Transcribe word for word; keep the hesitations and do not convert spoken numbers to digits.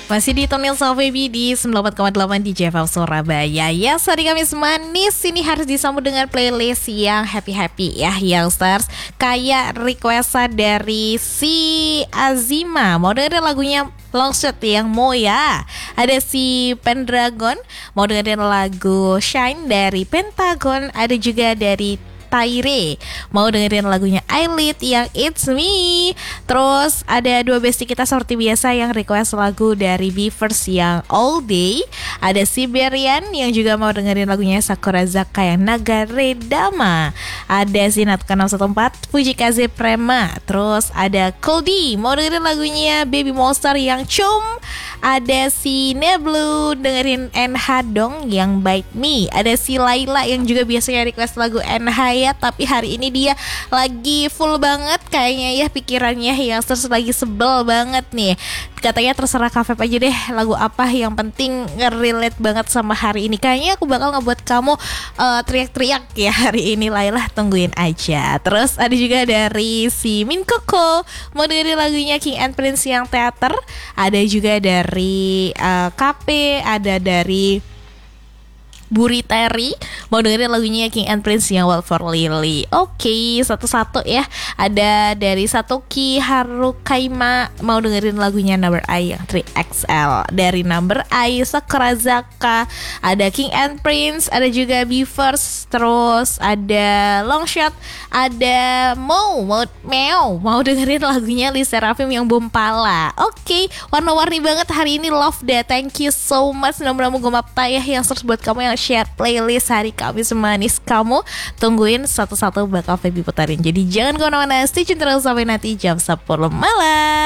Masih ditemani sama Baby di sembilan puluh empat koma delapan di J F M Surabaya. Ya, hari Kamis manis ini harus disambut dengan playlist yang happy-happy ya, Youngsters. Kayak requestan dari si Azima, mau dengerin lagunya Longshot yang Moya. Ada si Pendragon, mau dengerin lagu Shine dari Pentagon. Ada juga dari Taire, mau dengerin lagunya Eyelid yang It's Me. Terus ada dua bestie kita seperti biasa yang request lagu dari Beavers yang All Day. Ada Siberian yang juga mau dengerin lagunya Sakura Zaka yang Nagare Dama. Ada Zinatka enam satu empat Fujikaze Prema. Terus ada Coldy, mau dengerin lagunya Baby Monster yang Chum. Ada si Neblu dengerin N H dong yang Bite Me. Ada si Laila yang juga biasanya request lagu N H ya, tapi hari ini dia lagi full banget kayaknya ya pikirannya, yang terus lagi sebel banget nih. Katanya terserah Kafep aja deh lagu apa yang penting nge-relate banget sama hari ini. Kayaknya aku bakal ngebuat kamu uh, teriak-teriak ya hari ini. Laila, tungguin aja. Terus ada juga dari si Min Koko, mau dengerin lagunya King and Prince yang Teater. Ada juga dari uh, K P, ada dari Buriteri, mau dengerin lagunya King and Prince yang Wild for Lily. Oke, okay, satu-satu ya. Ada dari Satoki Harukaima, mau dengerin lagunya Number I yang tiga X L. Dari Number I, Sakura Zaka. Ada King and Prince, ada juga Beavers. Terus ada Longshot, ada Mo, mau Meo, mau dengerin lagunya Lee Serafim yang Bompala. Oke, okay, warna-warni banget hari ini. Love that, thank you so much. Mudah-mudahan gue mapta ya yang terus buat kamu yang share playlist hari Kamis manis kamu. Tungguin satu-satu bakal Feby putarin. Jadi jangan kemana-mana, stay tune terus sampai nanti jam sepuluh malam.